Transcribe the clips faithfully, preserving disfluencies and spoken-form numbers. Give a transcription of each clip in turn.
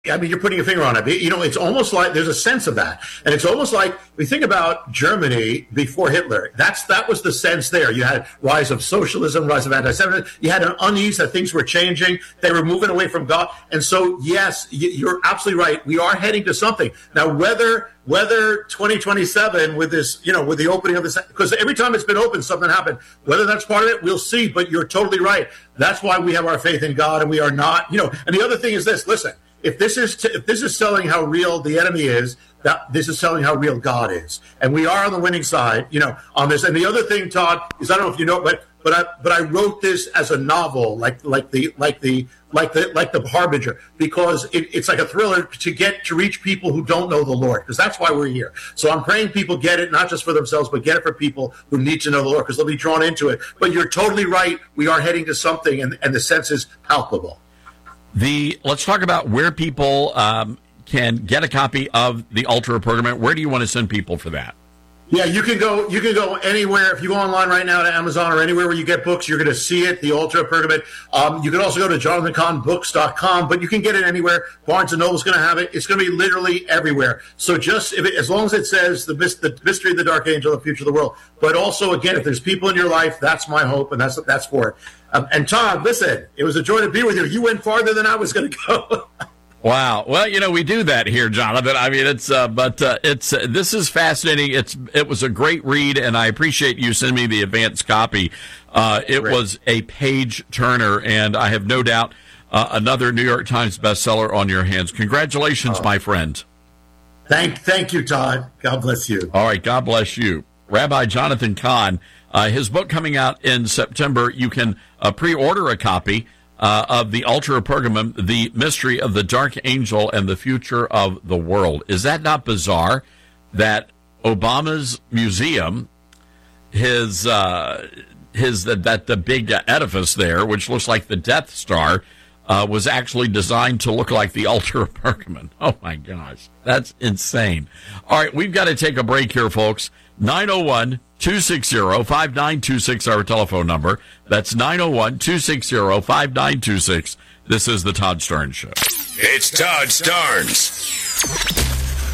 I mean, you're putting your finger on it. You know, it's almost like there's a sense of that. And it's almost like we think about Germany before Hitler. That's That was the sense there. You had rise of socialism, rise of anti-Semitism. You had an unease that things were changing. They were moving away from God. And so, yes, you're absolutely right. We are heading to something. Now, whether whether twenty twenty-seven with this, you know, with the opening of this, because every time it's been open, something happened. Whether that's part of it, we'll see. But you're totally right. That's why we have our faith in God, and we are not, you know. And the other thing is this, listen. If this is t- if this is selling how real the enemy is, that this is selling how real God is, and we are on the winning side, you know, on this. And the other thing, Todd, is I don't know if you know, but but I but I wrote this as a novel, like like the like the like the like the Harbinger, because it, it's like a thriller to get to reach people who don't know the Lord, because that's why we're here. So I'm praying people get it, not just for themselves, but get it for people who need to know the Lord, because they'll be drawn into it. But you're totally right. We are heading to something, and, and the sense is palpable. The let's talk about where people um, can get a copy of the Altar of Pergament. Where do you want to send people for that? Yeah, you can go. You can go anywhere. If you go online right now to Amazon or anywhere where you get books, you're going to see it. The Altar of Pergament. Um, you can also go to jonathan cahn books dot com, but you can get it anywhere. Barnes and Noble's going to have it. It's going to be literally everywhere. So just if it, as long as it says the, the mystery of the Dark Angel, the future of the world. But also, again, if there's people in your life, that's my hope, and that's that's for it. Um, and Todd, listen, it was a joy to be with you. You went farther than I was going to go. Wow. Well, you know, we do that here, Jonathan. I mean, it's, uh, but, uh, it's, uh, this is fascinating. It's, it was a great read, and I appreciate you sending me the advanced copy. Uh, it great. was a page turner, and I have no doubt, uh, another New York Times bestseller on your hands. Congratulations, oh. my friend. Thank, thank you, Todd. God bless you. All right. God bless you. Rabbi Jonathan Cahn, uh, his book coming out in September. You can, uh, pre-order a copy. Uh, of the Altar of Pergamum, the mystery of the Dark Angel and the future of the world. Is that not bizarre that Obama's museum, his uh, his that, that the big edifice there, which looks like the Death Star, uh, was actually designed to look like the Altar of Pergamum? Oh my gosh, that's insane! All right, we've got to take a break here, folks. nine oh one, two six zero, five nine two six, our telephone number. That's nine oh one, two six zero, five nine two six. This is the Todd Starnes Show. It's Todd Starnes.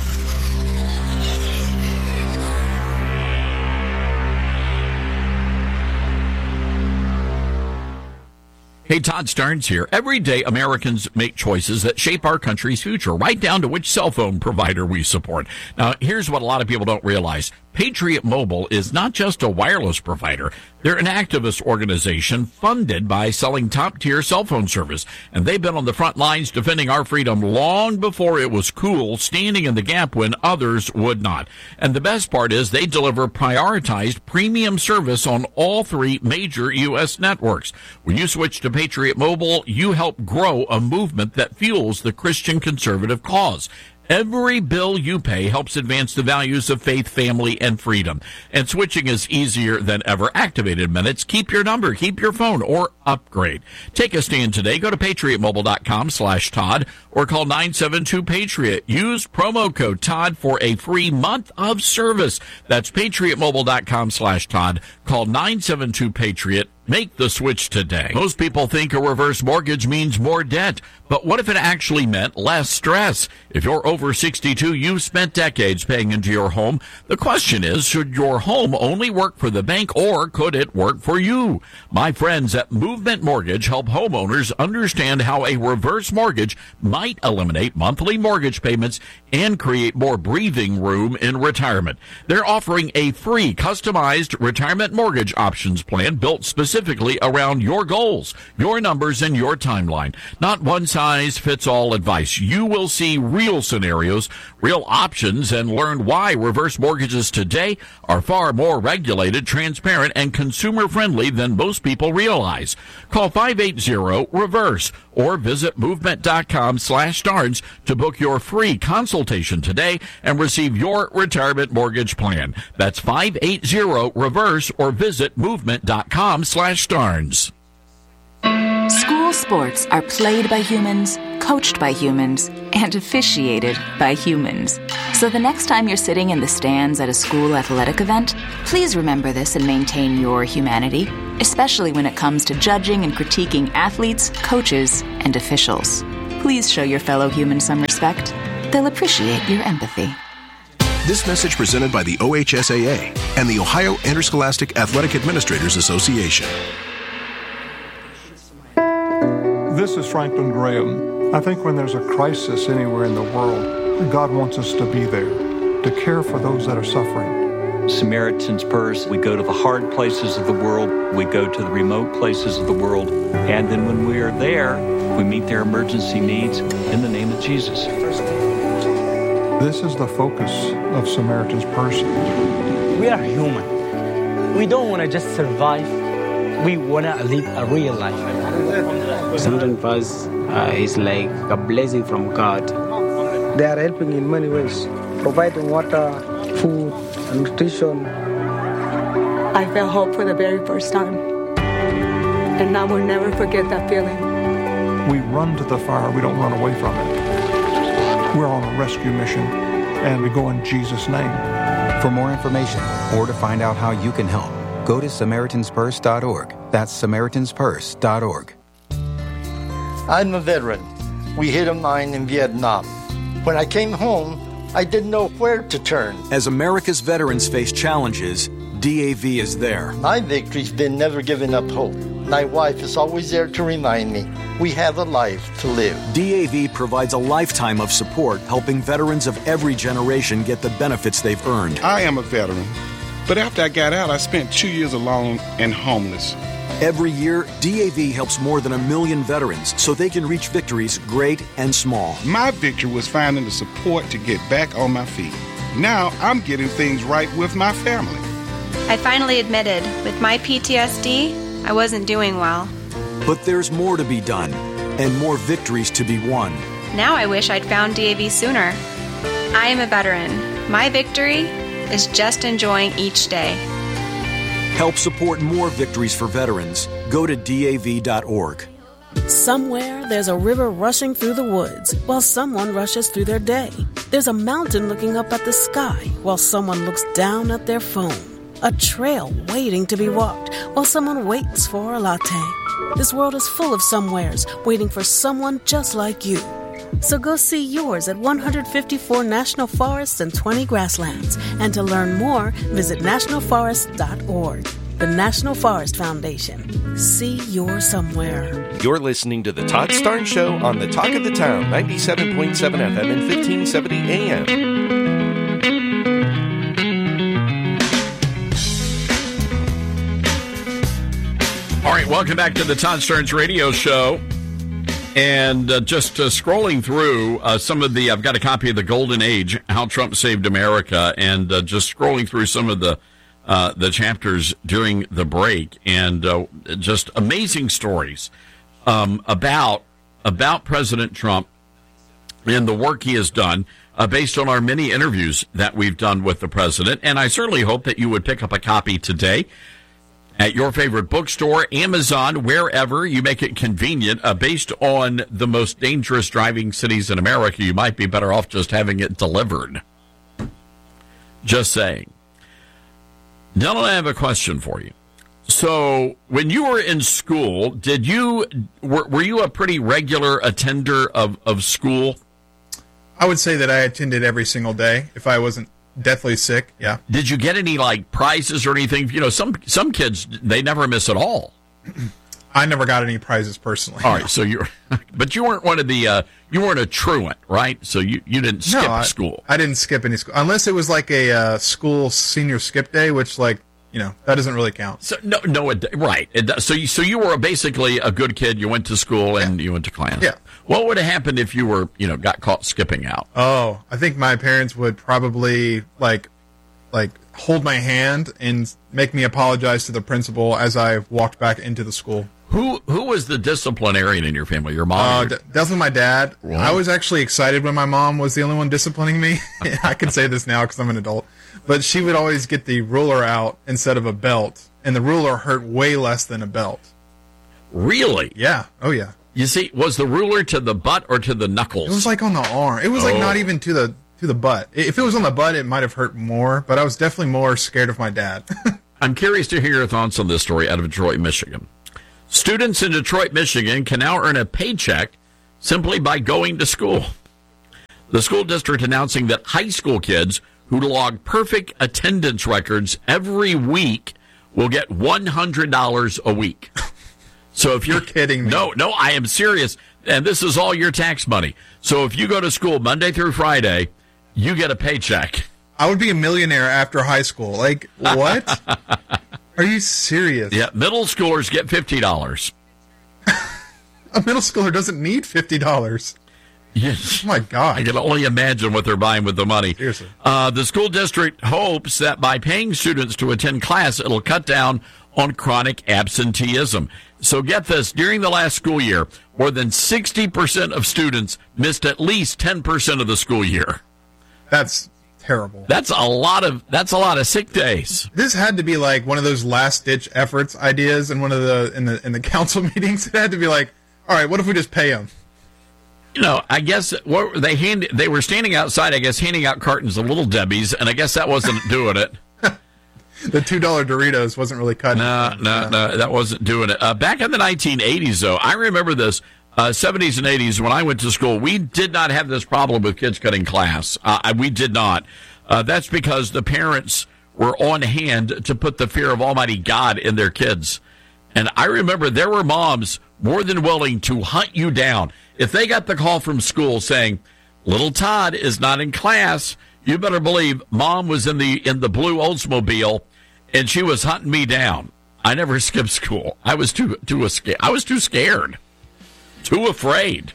Hey, Todd Starnes here. Every day, Americans make choices that shape our country's future, right down to which cell phone provider we support. Now, here's what a lot of people don't realize. Patriot Mobile is not just a wireless provider. They're an activist organization funded by selling top-tier cell phone service. And they've been on the front lines defending our freedom long before it was cool, standing in the gap when others would not. And the best part is they deliver prioritized premium service on all three major U S networks. When you switch to Patriot Mobile, you help grow a movement that fuels the Christian conservative cause. Every bill you pay helps advance the values of faith, family, and freedom. And switching is easier than ever. Activated minutes. Keep your number. Keep your phone. Or upgrade. Take a stand today. Go to patriot mobile dot com slash Todd or call nine seven two Patriot. Use promo code Todd for a free month of service. That's patriot mobile dot com slash Todd. Call nine seven two Patriot. Make the switch today. Most people think a reverse mortgage means more debt, but what if it actually meant less stress? If you're over sixty-two, you've spent decades paying into your home. The question is, should your home only work for the bank or could it work for you? My friends at Movement Mortgage help homeowners understand how a reverse mortgage might eliminate monthly mortgage payments and create more breathing room in retirement. They're offering a free customized retirement mortgage options plan built specifically Specifically around your goals, your numbers, and your timeline. Not one-size-fits-all advice. You will see real scenarios, real options, and learn why reverse mortgages today are far more regulated, transparent, and consumer-friendly than most people realize. Call five eight zero, REVERSE or visit movement dot com slash Starnes to book your free consultation today and receive your retirement mortgage plan. That's five eight zero, REVERSE or visit movement dot com slash Starnes. School sports are played by humans, coached by humans, and officiated by humans. So the next time you're sitting in the stands at a school athletic event, please remember this and maintain your humanity, especially when it comes to judging and critiquing athletes, coaches, and officials. Please show your fellow humans some respect. They'll appreciate your empathy. This message presented by the O H S A A and the Ohio Interscholastic Athletic Administrators Association. This is Franklin Graham. I think when there's a crisis anywhere in the world, God wants us to be there, to care for those that are suffering. Samaritan's Purse, we go to the hard places of the world, we go to the remote places of the world, and then when we are there, we meet their emergency needs in the name of Jesus. This is the focus of Samaritan's Purse. We are human. We don't want to just survive. We want to live a real life. Samaritan's Purse uh, is like a blessing from God. They are helping in many ways, providing water, food, and nutrition. I felt hope for the very first time, and I will never forget that feeling. We run to the fire, we don't run away from it. We're on a rescue mission, and we go in Jesus' name. For more information or to find out how you can help, go to Samaritans Purse dot org. That's Samaritans Purse dot org. I'm a veteran. We hit a mine in Vietnam. When I came home, I didn't know where to turn. As America's veterans face challenges, D A V is there. My victory's been never giving up hope. My wife is always there to remind me we have a life to live. D A V provides a lifetime of support, helping veterans of every generation get the benefits they've earned. I am a veteran, but after I got out, I spent two years alone and homeless. Every year, D A V helps more than a million veterans so they can reach victories great and small. My victory was finding the support to get back on my feet. Now I'm getting things right with my family. I finally admitted, with my P T S D, I wasn't doing well. But there's more to be done and more victories to be won. Now I wish I'd found D A V sooner. I am a veteran. My victory is just enjoying each day. Help support more victories for veterans. Go to D A V dot org. Somewhere there's a river rushing through the woods while someone rushes through their day. There's a mountain looking up at the sky while someone looks down at their phone. A trail waiting to be walked while someone waits for a latte. This world is full of somewheres waiting for someone just like you. So go see yours at one hundred fifty-four national forests and twenty grasslands. And to learn more, visit national forest dot org. The National Forest Foundation. See your somewhere. You're listening to The Todd Starnes Show on the Talk of the Town, ninety-seven point seven F M and fifteen seventy A M. All right, welcome back to the Todd Starnes Radio Show. And uh, just uh, scrolling through uh, some of the, I've got a copy of The Golden Age, How Trump Saved America, and uh, just scrolling through some of the uh, the chapters during the break, and uh, just amazing stories um, about about President Trump and the work he has done uh, based on our many interviews that we've done with the president. And I certainly hope that you would pick up a copy today at your favorite bookstore, Amazon, wherever you make it convenient. Uh, based on the most dangerous driving cities in America, you might be better off just having it delivered. Just saying. Dylan, I have a question for you. So, when you were in school, did you were, were you a pretty regular attender of, of school? I would say that I attended every single day if I wasn't deathly sick, yeah. Did you get any, like, prizes or anything? You know, some some kids, they never miss at all. I never got any prizes personally. All right, so you but you weren't one of the, uh, you weren't a truant, right? So you, you didn't skip no, I, school. I didn't skip any school, unless it was like a uh, school senior skip day, which, like, you know, that doesn't really count. So no, no, it, right. It, so you, so you were basically a good kid. You went to school and yeah. you went to class. Yeah. What would have happened if you were, you know, got caught skipping out? Oh, I think my parents would probably like, like hold my hand and make me apologize to the principal as I walked back into the school. Who who was the disciplinarian in your family? Your mom? Uh, your... d- definitely my dad. Wow. I was actually excited when my mom was the only one disciplining me. I can say this now because I'm an adult. But she would always get the ruler out instead of a belt, and the ruler hurt way less than a belt. Really? Yeah. Oh, yeah. You see, was the ruler to the butt or to the knuckles? It was like on the arm. It was oh. like not even to the to the butt. If it was on the butt, it might have hurt more, but I was definitely more scared of my dad. I'm curious to hear your thoughts on this story out of Detroit, Michigan. Students in Detroit, Michigan can now earn a paycheck simply by going to school. The school district announcing that high school kids who log perfect attendance records every week will get one hundred dollars a week. So if you're, you're kidding me. No, no, I am serious. And this is all your tax money. So if you go to school Monday through Friday, you get a paycheck. I would be a millionaire after high school. Like, what? Are you serious? Yeah, middle schoolers get fifty dollars. A middle schooler doesn't need fifty dollars. Yes. Oh, my God. I can only imagine what they're buying with the money. Seriously. Uh, the school district hopes that by paying students to attend class, it'll cut down on chronic absenteeism. So get this, during the last school year, more than sixty percent of students missed at least ten percent of the school year. That's terrible. That's a lot of that's a lot of sick days. This had to be like one of those last ditch efforts ideas in one of the in the in the council meetings. It had to be like, all right, what if we just pay them? You know, I guess what they hand they were standing outside, I guess, handing out cartons of Little Debbie's, and I guess that wasn't doing it. The two dollar Doritos wasn't really cutting. No, it. no, no, that wasn't doing it. Uh, back in the nineteen eighties, though, I remember this, uh, seventies and eighties, when I went to school, we did not have this problem with kids cutting class. Uh, we did not. Uh, that's because the parents were on hand to put the fear of Almighty God in their kids. And I remember there were moms more than willing to hunt you down. If they got the call from school saying, little Todd is not in class, you better believe Mom was in the in the blue Oldsmobile, and she was hunting me down. I never skipped school. I was too too I was too scared, too afraid.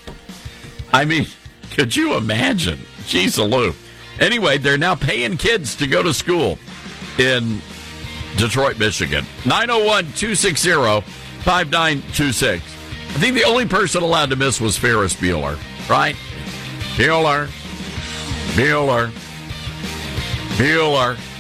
I mean, could you imagine? Jeez, Lou. Anyway, they're now paying kids to go to school in Detroit, Michigan. nine oh one, two six zero, five nine two six. I think the only person allowed to miss was Ferris Bueller, right? Bueller. Bueller. Bueller.